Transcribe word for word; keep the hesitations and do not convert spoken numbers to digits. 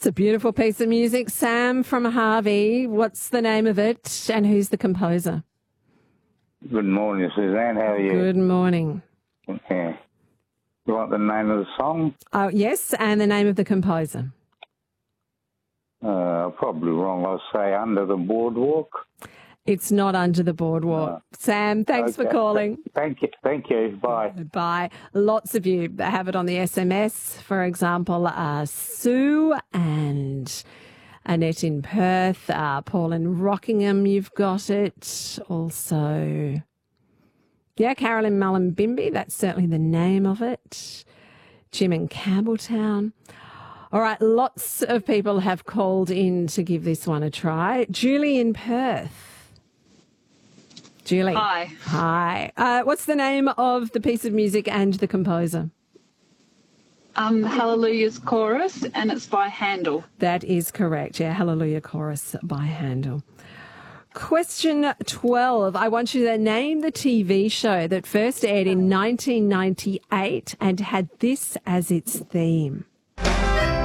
It's a beautiful piece of music. Sam from Harvey, what's the name of it and who's the composer? Good morning, Suzanne. How are you? Good morning. Yeah. You want the name of the song? Oh, yes, and the name of the composer. Uh, probably wrong. I'll say Under the Boardwalk. It's not Under the Boardwalk. No. Sam, thanks Okay. for calling. Thank you. Thank you. Bye. Bye. Lots of you have it on the S M S. For example, uh, Sue and Annette in Perth, uh, Paul in Rockingham, you've got it. Also, yeah, Carolyn Mullumbimby, that's certainly the name of it. Jim in Campbelltown. All right, lots of people have called in to give this one a try. Julie in Perth. Julie. Hi. Hi. Uh, what's the name of the piece of music and the composer? Um, Hallelujah's Chorus, and it's by Handel. That is correct. Yeah, Hallelujah Chorus by Handel. Question twelve. I want you to name the T V show that first aired in nineteen ninety-eight and had this as its theme.